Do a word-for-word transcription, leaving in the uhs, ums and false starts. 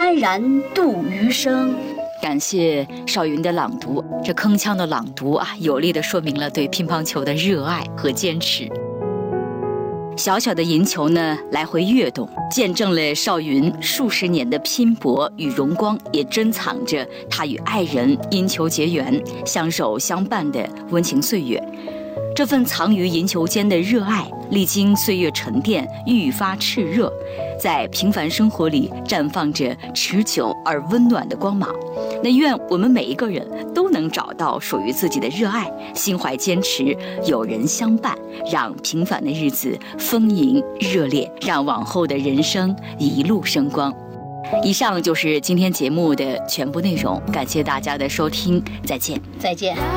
安然度余生。 感谢邵云的朗读，这铿锵的朗读啊，有力地说明了对乒乓球的热爱和坚持。小小的银球呢，来回跃动，见证了邵云数十年的拼搏与荣光，也珍藏着他与爱人因球结缘、相守相伴的温情岁月。这份藏于银球间的热爱，历经岁月沉淀，愈发炽热，在平凡生活里绽放着持久而温暖的光芒。那愿我们每一个人都能找到属于自己的热爱，心怀坚持，有人相伴，让平凡的日子丰盈热烈，让往后的人生一路生光。以上就是今天节目的全部内容，感谢大家的收听，再见， 再见。